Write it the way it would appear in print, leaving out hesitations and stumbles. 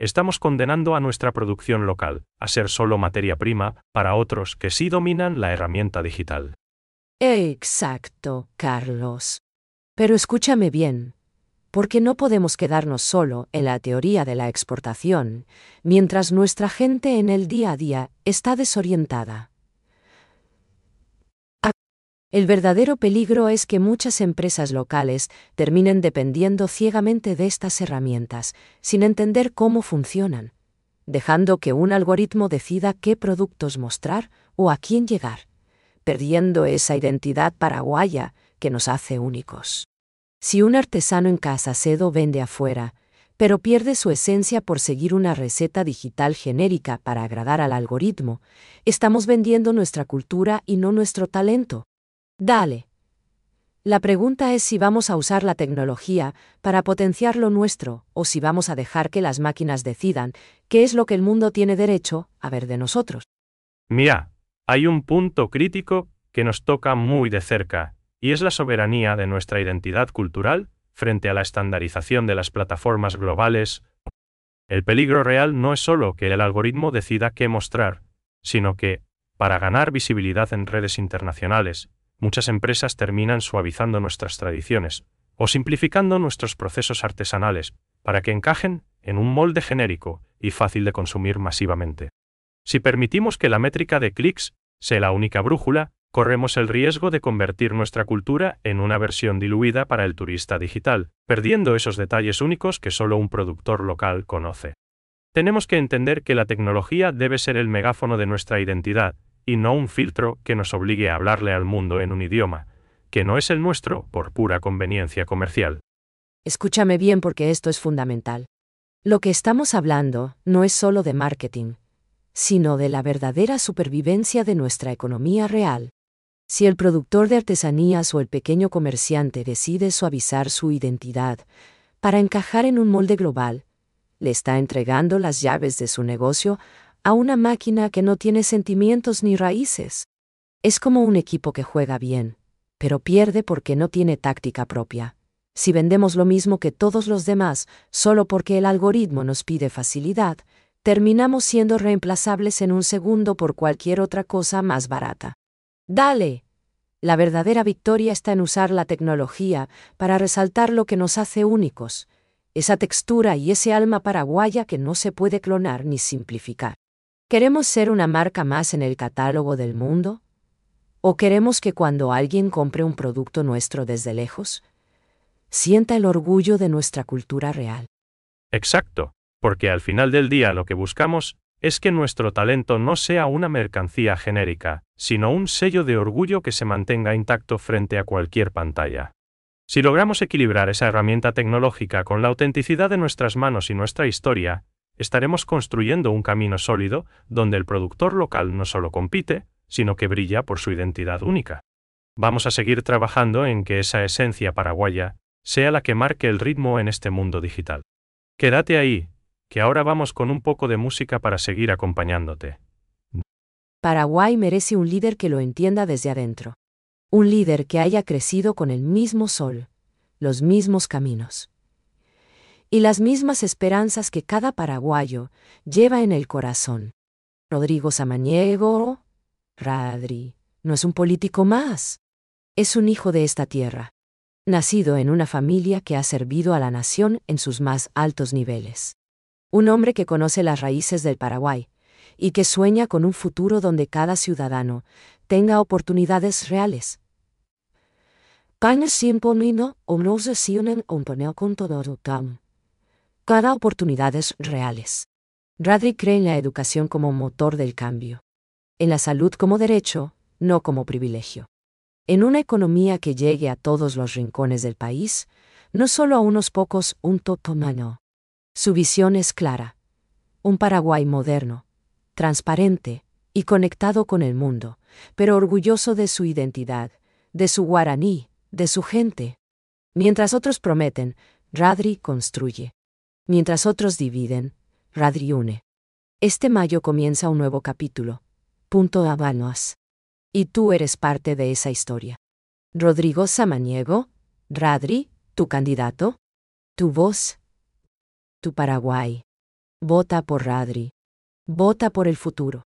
estamos condenando a nuestra producción local a ser solo materia prima para otros que sí dominan la herramienta digital. Exacto, Carlos. Pero escúchame bien, porque no podemos quedarnos solo en la teoría de la exportación, mientras nuestra gente en el día a día está desorientada. El verdadero peligro es que muchas empresas locales terminen dependiendo ciegamente de estas herramientas, sin entender cómo funcionan, dejando que un algoritmo decida qué productos mostrar o a quién llegar, perdiendo esa identidad paraguaya que nos hace únicos. Si un artesano en Casacedo vende afuera, pero pierde su esencia por seguir una receta digital genérica para agradar al algoritmo, estamos vendiendo nuestra cultura y no nuestro talento. Dale. La pregunta es si vamos a usar la tecnología para potenciar lo nuestro o si vamos a dejar que las máquinas decidan qué es lo que el mundo tiene derecho a ver de nosotros. Mira, hay un punto crítico que nos toca muy de cerca, y es la soberanía de nuestra identidad cultural frente a la estandarización de las plataformas globales. El peligro real no es solo que el algoritmo decida qué mostrar, sino que, para ganar visibilidad en redes internacionales, muchas empresas terminan suavizando nuestras tradiciones o simplificando nuestros procesos artesanales para que encajen en un molde genérico y fácil de consumir masivamente. Si permitimos que la métrica de clics sea la única brújula, corremos el riesgo de convertir nuestra cultura en una versión diluida para el turista digital, perdiendo esos detalles únicos que solo un productor local conoce. Tenemos que entender que la tecnología debe ser el megáfono de nuestra identidad, y no un filtro que nos obligue a hablarle al mundo en un idioma, que no es el nuestro por pura conveniencia comercial. Escúchame bien porque esto es fundamental. Lo que estamos hablando no es solo de marketing, sino de la verdadera supervivencia de nuestra economía real. Si el productor de artesanías o el pequeño comerciante decide suavizar su identidad para encajar en un molde global, le está entregando las llaves de su negocio a una máquina que no tiene sentimientos ni raíces. Es como un equipo que juega bien, pero pierde porque no tiene táctica propia. Si vendemos lo mismo que todos los demás solo porque el algoritmo nos pide facilidad, terminamos siendo reemplazables en un segundo por cualquier otra cosa más barata. ¡Dale! La verdadera victoria está en usar la tecnología para resaltar lo que nos hace únicos, esa textura y ese alma paraguaya que no se puede clonar ni simplificar. ¿Queremos ser una marca más en el catálogo del mundo? ¿O queremos que cuando alguien compre un producto nuestro desde lejos, sienta el orgullo de nuestra cultura real? Exacto, porque al final del día lo que buscamos es que nuestro talento no sea una mercancía genérica, sino un sello de orgullo que se mantenga intacto frente a cualquier pantalla. Si logramos equilibrar esa herramienta tecnológica con la autenticidad de nuestras manos y nuestra historia, estaremos construyendo un camino sólido donde el productor local no solo compite, sino que brilla por su identidad única. Vamos a seguir trabajando en que esa esencia paraguaya sea la que marque el ritmo en este mundo digital. Quédate ahí, que ahora vamos con un poco de música para seguir acompañándote. Paraguay merece un líder que lo entienda desde adentro. Un líder que haya crecido con el mismo sol, los mismos caminos y las mismas esperanzas que cada paraguayo lleva en el corazón. Rodrigo Samaniego, Radri, no es un político más. Es un hijo de esta tierra, nacido en una familia que ha servido a la nación en sus más altos niveles. Un hombre que conoce las raíces del Paraguay y que sueña con un futuro donde cada ciudadano tenga oportunidades reales. Cada oportunidades reales. Radri cree en la educación como motor del cambio. En la salud como derecho, no como privilegio. En una economía que llegue a todos los rincones del país, no solo a unos pocos, un totomano. Su visión es clara. Un Paraguay moderno, transparente y conectado con el mundo, pero orgulloso de su identidad, de su guaraní, de su gente. Mientras otros prometen, Radri construye. Mientras otros dividen, Radri une. Este mayo comienza un nuevo capítulo. Punto Habanos. Y tú eres parte de esa historia. Rodrigo Samaniego, Radri, tu candidato, tu voz, tu Paraguay. Vota por Radri. Vota por el futuro.